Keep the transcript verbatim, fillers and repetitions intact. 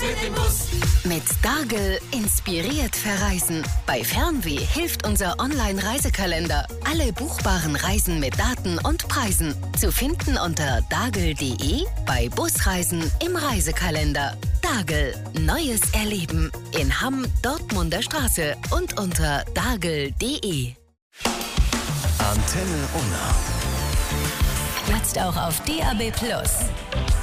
mit dem Bus. Mit Dargel inspiriert verreisen. Bei Fernweh hilft unser Online-Reisekalender. Alle buchbaren Reisen mit Daten und Preisen. Zu finden unter dargel punkt de, bei Busreisen im Reisekalender. Dargel, neues Erleben. In Hamm, Dortmunder Straße und unter dargel punkt de. Antenne Unna. Jetzt auch auf D A B Plus.